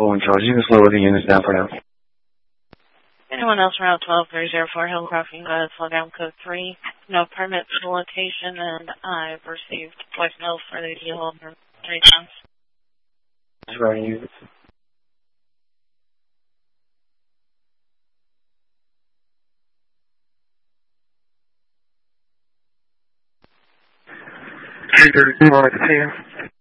Full in charge. You can slow the units down for now. Anyone else Route 12304 Hillcroft, you can go ahead and slow down code 3. No permit to the location, and I've received voicemail for the holder 3 times. That's right, units. $332 on the